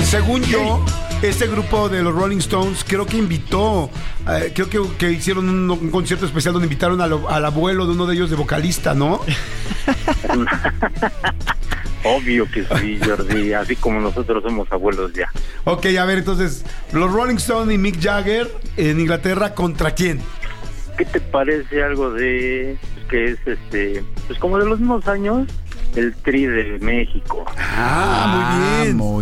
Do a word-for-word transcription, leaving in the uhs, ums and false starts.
según yo, este grupo de los Rolling Stones creo que invitó, eh, creo que, que hicieron un, un concierto especial donde invitaron a lo, al abuelo de uno de ellos de vocalista, ¿no? Obvio que sí, Jordi, así como nosotros somos abuelos ya. Ok, a ver, entonces, los Rolling Stones y Mick Jagger en Inglaterra, ¿contra quién? ¿Qué te parece algo de que es este, pues como de los mismos años, el Tri de México? Ah, muy bien. Muy